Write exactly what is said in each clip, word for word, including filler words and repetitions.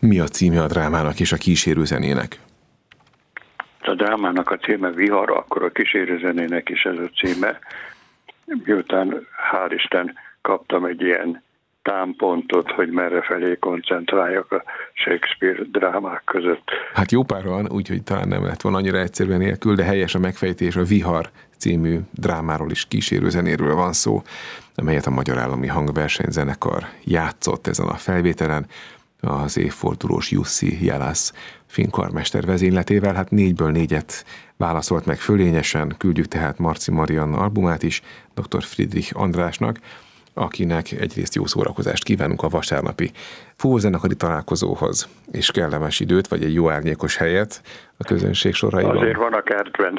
Mi a címe a drámának és a kísérő zenének? A drámának a címe Vihar, akkor a kísérő zenének is ez a címe. Miután hál' Isten kaptam egy ilyen támpontot, hogy merre felé koncentráljak a Shakespeare drámák között. Hát jó pár van, úgyhogy talán nem lett volna annyira egyszerűen nélkül, de helyes a megfejtés, a Vihar című drámáról is kísérő zenéről van szó, amelyet a Magyar Állami Hangversenyzenekar játszott ezen a felvételen, az évfordulós Jussi Jálász fénykarmester vezényletével. Hát négyből négyet válaszolt meg fölényesen, küldjük tehát Marci Marianna albumát is dr. Friedrich Andrásnak, akinek egyrészt jó szórakozást kívánunk a vasárnapi fúvózenekari találkozóhoz, és kellemes időt, vagy egy jó árnyékos helyet a közönség soraiban. Azért van a kertben.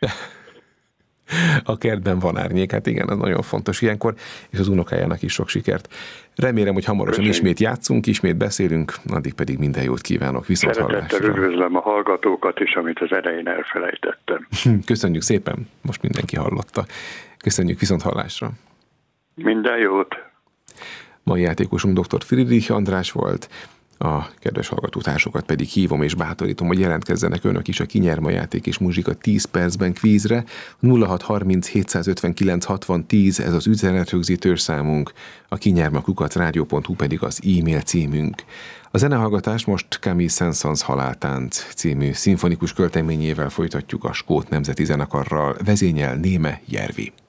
A kertben van árnyék, hát igen, az nagyon fontos ilyenkor, és az unokájának is sok sikert. Remélem, hogy hamarosan Köszönjük. ismét játszunk, ismét beszélünk, addig pedig minden jót kívánok, viszont hallásra. Szeretettel üdvözlöm a hallgatókat is, amit az elején elfelejtettem. Köszönjük szépen, most mindenki hallotta. Köszönjük, viszont hallásra. Minden jót. Mai játékosunk dr. Friedrich András volt, a kedves hallgatótársokat pedig hívom és bátorítom, hogy jelentkezzenek önök is a Kinyerma játék és muzsika tíz percben kvízre. nulla hat harminc hétszázötvenkilenc hatvan tíz, ez az üzenetrögzítős számunk, a kinyerma kukac rádió pont hu pedig az e-mail címünk. A zenehallgatást most Camille Saint-Saëns Haláltánc című szimfonikus költeményével folytatjuk a Skót Nemzeti Zenekarral, vezényel Néme Järvi.